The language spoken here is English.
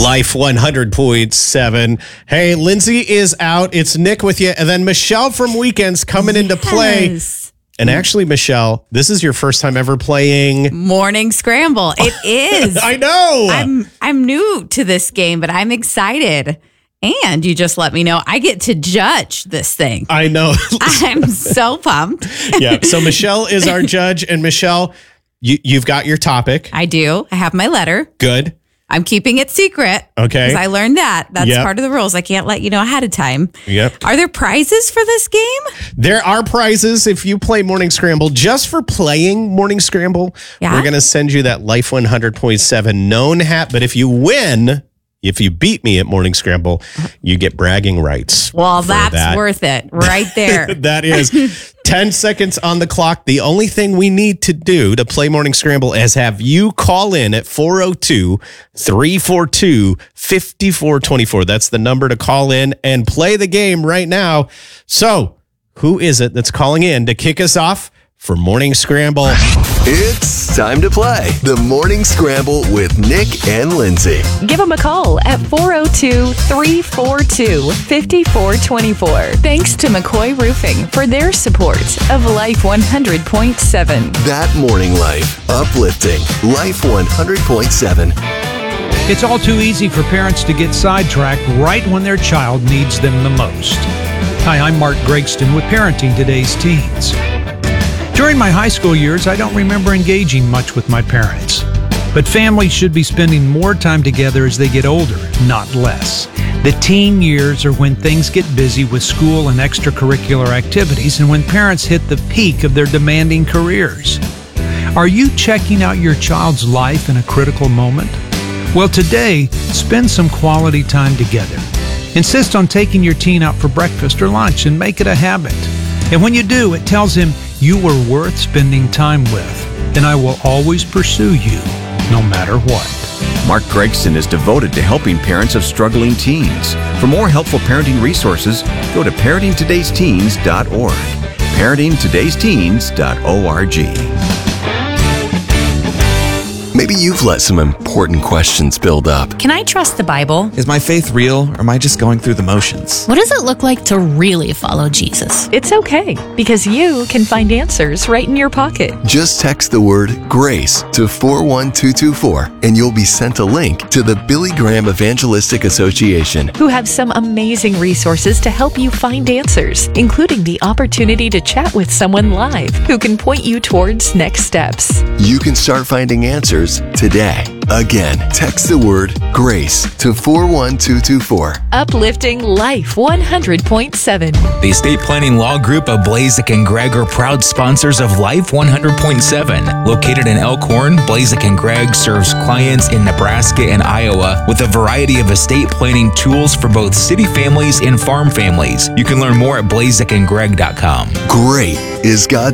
Life 100.7. Hey, Lindsay is out. It's Nick with you. And then Michelle from Weekends coming into play. And actually, Michelle, this is your first time ever playing Morning Scramble. It is. I know. I'm new to this game, but I'm excited. And you just let me know I get to judge this thing. I know. I'm so pumped. Yeah. So Michelle is our judge. And Michelle, you've got your topic. I do. I have my letter. Good. I'm keeping it secret. Okay. Because I learned that. That's part of the rules. I can't let you know ahead of time. Yep. Are there prizes for this game? There are prizes if you play Morning Scramble. Just for playing Morning Scramble, we're going to send you that Life 100.7 known hat. But if you win, if you beat me at Morning Scramble, you get bragging rights. Well, that's worth it right there. That is 10 seconds on the clock. The only thing we need to do to play Morning Scramble is have you call in at 402-342-5424. That's the number to call in and play the game right now. So who is it that's calling in to kick us off for Morning Scramble? It's time to play the Morning Scramble with Nick and Lindsay. Give them a call at 402-342-5424. Thanks to McCoy Roofing for their support of Life 100.7. That morning life. Uplifting. Life 100.7. It's all too easy for parents to get sidetracked right when their child needs them the most. Hi, I'm Mark Gregston with Parenting Today's Teens. During my high school years, I don't remember engaging much with my parents. But families should be spending more time together as they get older, not less. The teen years are when things get busy with school and extracurricular activities and when parents hit the peak of their demanding careers. Are you checking out your child's life in a critical moment? Well, today, spend some quality time together. Insist on taking your teen out for breakfast or lunch and make it a habit. And when you do, it tells him you were worth spending time with, and I will always pursue you, no matter what. Mark Gregston is devoted to helping parents of struggling teens. For more helpful parenting resources, go to parentingtodaysteens.org. parentingtodaysteens.org. Maybe you've let some important questions build up. Can I trust the Bible? Is my faith real, or am I just going through the motions? What does it look like to really follow Jesus? It's okay, because you can find answers right in your pocket. Just text the word GRACE to 41224, and you'll be sent a link to the Billy Graham Evangelistic Association, who have some amazing resources to help you find answers, including the opportunity to chat with someone live who can point you towards next steps. You can start finding answers today. Again, text the word GRACE to 41224. Uplifting Life 100.7. The Estate Planning Law Group of Blazek and Gregg are proud sponsors of Life 100.7. Located in Elkhorn, Blazek and Gregg serves clients in Nebraska and Iowa with a variety of estate planning tools for both city families and farm families. You can learn more at blazekandgregg.com. Great is God's